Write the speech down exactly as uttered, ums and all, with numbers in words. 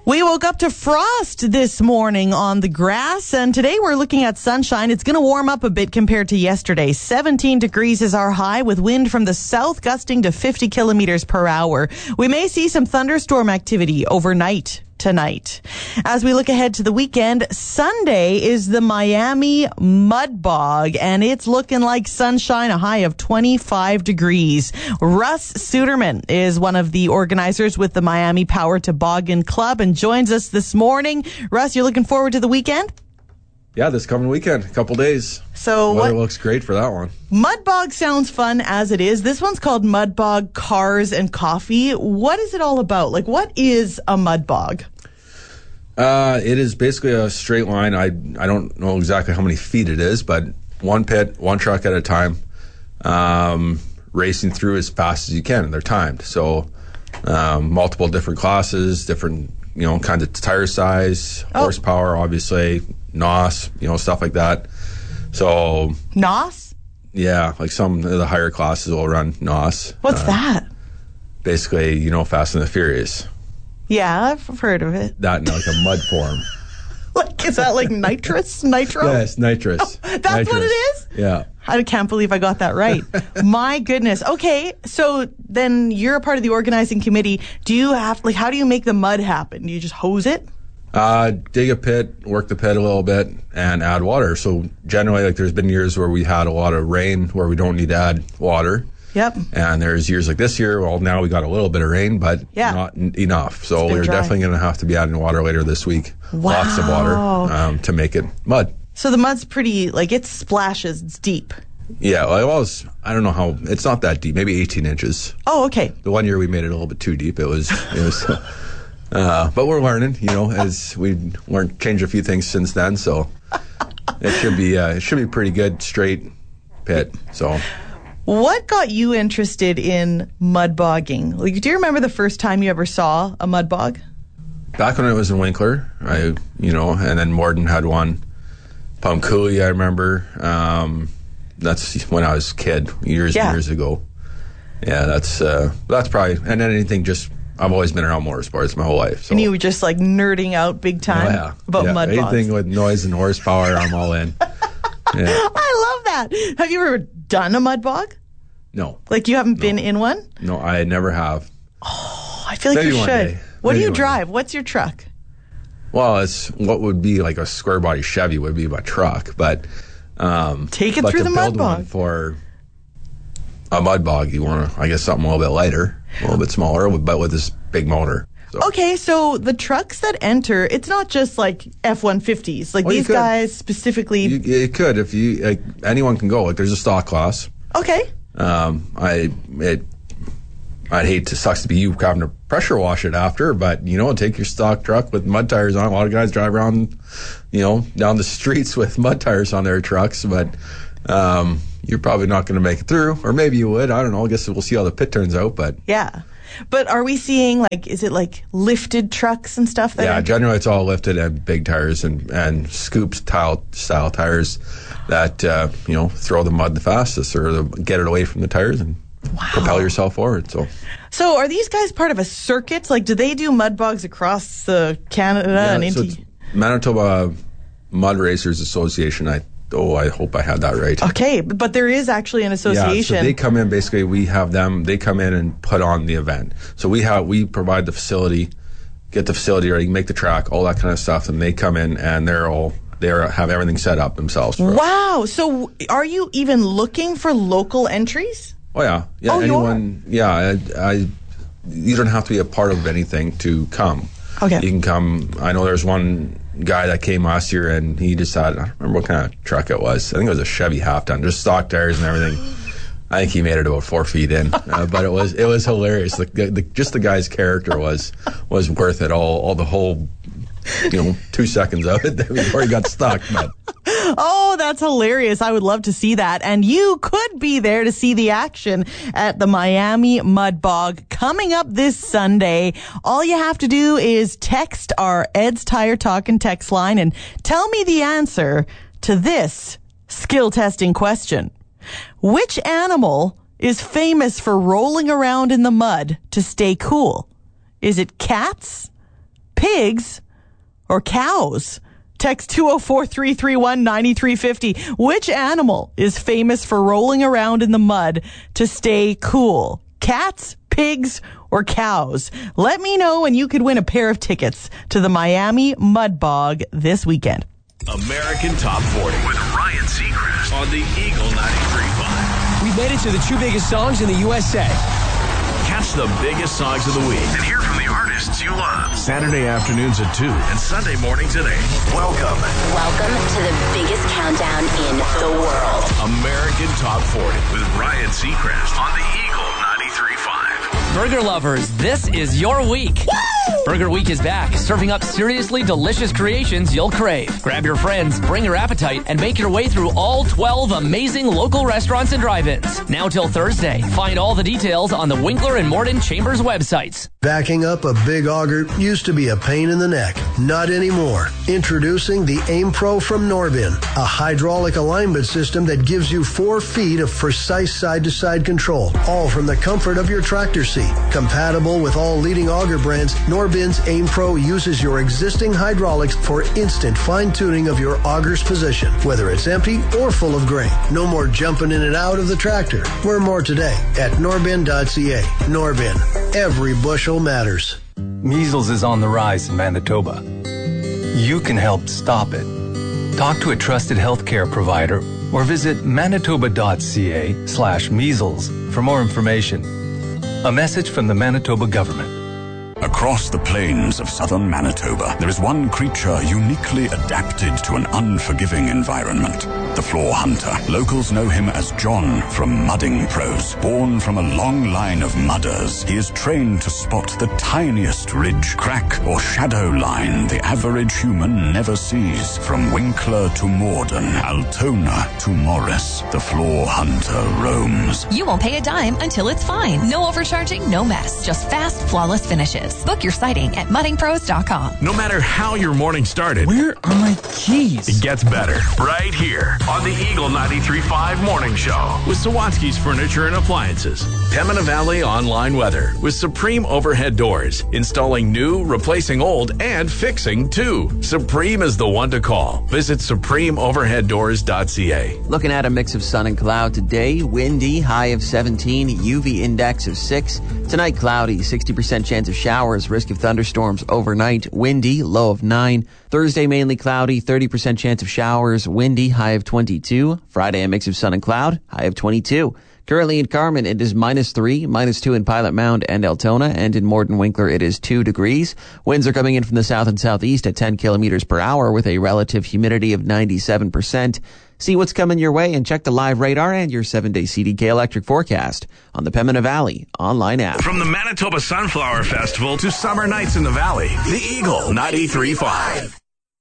We woke up to frost this morning on the grass, and today we're looking at sunshine. It's going to warm up a bit compared to yesterday. seventeen degrees is our high, with wind from the south gusting to fifty kilometers per hour. We may see some thunderstorm activity overnight tonight. As we look ahead to the weekend, Sunday is the Miami Mud Bog, and it's looking like sunshine, a high of twenty-five degrees. Russ Suderman is one of the organizers with the Miami Power Toboggan Club and joins us this morning. Russ, you're looking forward to the weekend? Yeah, this coming weekend, a couple days. So weather what, looks great for that one. Mud Bog sounds fun as it is. This one's called Mud Bog Cars and Coffee. What is it all about? Like, what is a mud bog? Uh, it is basically a straight line. I I don't know exactly how many feet it is, but one pit, one truck at a time, um, racing through as fast as you can. They're timed. So um, multiple different classes, different, you know, kinds of tire size, Oh. horsepower, obviously, N O S, you know, stuff like that. So N O S? yeah, like some of the higher classes will run N O S. What's Uh, that? Basically, you know, Fast and the Furious. Yeah, I've heard of it. That in like a mud form. Like, is that like nitrous? Nitro? Yes, nitrous. That's nitrous. what it is? Yeah. I can't believe I got that right. My goodness. Okay, so then you're a part of the organizing committee. Do you have, like, how do you make the mud happen? Do you just hose it? Uh, dig a pit, work the pit a little bit, and add water. So generally, like, there's been years where we had a lot of rain where we don't need to add water. Yep. And there's years like this year, well, now we got a little bit of rain, but Yeah. not n- enough. So been we're dry. definitely going to have to be adding water later this week. Lots of water Wow. um, to make it mud. So the mud's pretty, like, it splashes. It's deep. Yeah, well, it was, I don't know how, it's not that deep, maybe eighteen inches. Oh, okay. The one year we made it a little bit too deep. It was, it was, uh, but we're learning, you know, as we learned, changed a few things since then. So it should be, uh, it should be pretty good, straight pit. So What got you interested in mud bogging? Like, do you remember the first time you ever saw a mud bog? back when I was in Winkler, I, you know, and then Morden had one. Palm Coulee, I remember. Um, that's when I was a kid, years Yeah. and years ago. Yeah, that's, uh, that's probably, and then anything just, I've always been around motorsports my whole life. So. And you were just, like, nerding out big time Oh, yeah. about yeah, mud bogs. anything with noise and horsepower, I'm all in. Yeah. I love that. Have you ever done a mud bog? No, Like, you haven't been in one? no, I never have. Oh, I feel like Maybe you one should. day. What Maybe do you one drive? What's your truck? Well, it's what would be like a square body Chevy would be my truck, but um, Take it but through to the mud build one bog. for a mud bog, you want to, I guess, something a little bit lighter, a little bit smaller, but with this big motor. So. Okay, so the trucks that enter, it's not just like F one fifties. Like, Well, you these could. guys specifically. You, it could if you like, anyone can go. Like, there's a stock class. Okay. Um, I it. I'd hate to sucks to be you having to pressure wash it after, but you know, take your stock truck with mud tires on. A lot of guys drive around, you know, down the streets with mud tires on their trucks, but um, you're probably not going to make it through, or maybe you would. I don't know. I guess we'll see how the pit turns out, but Yeah. But are we seeing, like, is it like lifted trucks and stuff? That yeah, are- generally it's all lifted and big tires and and scoop style style tires that uh, you know, throw the mud the fastest or the, get it away from the tires and propel yourself forward. So. So are these guys part of a circuit? Like, do they do mud bogs across the Canada Yeah, and so into? it's Manitoba Mud Racers Association. I oh, I hope I had that right. Okay, but but there is actually an association. Yeah, so they come in. Basically, we have them. They come in and put on the event. So we have we provide the facility, get the facility ready, make the track, all that kind of stuff, and they come in and they're all they are, have everything set up themselves. For us. Wow. So are you even looking for local entries? Oh yeah, yeah. Oh, you anyone? Yeah, I, I. You don't have to be a part of anything to come. Okay. You can come. I know there's one guy that came last year, and he just had, I don't remember what kind of truck it was. I think it was a Chevy half ton, just stock tires and everything. I think he made it about four feet in, uh, but it was it was hilarious. The, the, just the guy's character was was worth it all. All the whole, you know, two seconds of it before he got stuck. But Oh, that's hilarious. I would love to see that. And you could be there to see the action at the Miami Mud Bog coming up this Sunday. All you have to do is text our Ed's Tire Talkin' text line and tell me the answer to this skill testing question. Which animal is famous for rolling around in the mud to stay cool? Is it cats, pigs or cows? Text two oh four, three three one, nine three five oh. Which animal is famous for rolling around in the mud to stay cool? Cats, pigs, or cows? Let me know and you could win a pair of tickets to the Miami Mud Bog this weekend. American Top forty with Ryan Seacrest on the Eagle ninety-three point five. We've made it to the two biggest songs in the U S A. Catch the biggest songs of the week and hear from the artists you love. Saturday afternoons at two and Sunday mornings at eight. Welcome. Welcome to the biggest countdown in the world. American Top forty with Ryan Seacrest on the Eagle ninety-three point five. Burger lovers, this is your week. Woo! Burger Week is back, serving up seriously delicious creations you'll crave. Grab your friends, bring your appetite, and make your way through all twelve amazing local restaurants and drive-ins. Now till Thursday. Find all the details on the Winkler and Morden Chambers websites. Backing up a big auger used to be a pain in the neck. Not anymore. Introducing the Aim Pro from Norbin, a hydraulic alignment system that gives you four feet of precise side-to-side control, all from the comfort of your tractor seat. Compatible with all leading auger brands, Norbin's Aim Pro uses your existing hydraulics for instant fine-tuning of your auger's position, whether it's empty or full of grain. No more jumping in and out of the tractor. Learn more today at norbin dot c a. Norbin. Every bushel matters. Measles is on the rise in Manitoba. You can help stop it. Talk to a trusted healthcare provider or visit manitoba dot c a slash measles for more information. A message from the Manitoba government. Across the plains of southern Manitoba, there is one creature uniquely adapted to an unforgiving environment. The floor hunter. Locals know him as John from Mudding Pros. Born from a long line of mudders, he is trained to spot the tiniest ridge, crack, or shadow line the average human never sees. From Winkler to Morden, Altona to Morris, the floor hunter roams. You won't pay a dime until it's fine. No overcharging, no mess. Just fast, flawless finishes. Book your sighting at mudding pros dot com. No matter how your morning started, Where are my keys? it gets better right here on the Eagle ninety-three point five Morning Show with Sawatsky's Furniture and Appliances. Pembina Valley Online Weather with Supreme Overhead Doors. Installing new, replacing old, and fixing too. Supreme is the one to call. Visit supreme overhead doors dot c a. Looking at a mix of sun and cloud today. Windy, high of seventeen, U V index of six. Tonight, cloudy, sixty percent chance of showers. Risk of thunderstorms overnight. Windy, low of nine. Thursday, mainly cloudy, thirty percent chance of showers. Windy, high of twenty-two. Friday, a mix of sun and cloud, high of twenty-two. Currently in Carmen, it is minus three, minus two in Pilot Mound and Altona, and in Morden Winkler, it is two degrees. Winds are coming in from the south and southeast at ten kilometers per hour with a relative humidity of ninety-seven percent. See what's coming your way and check the live radar and your seven-day C D K electric forecast on the Pembina Valley online app. From the Manitoba Sunflower Festival to summer nights in the valley, the Eagle ninety-three point five.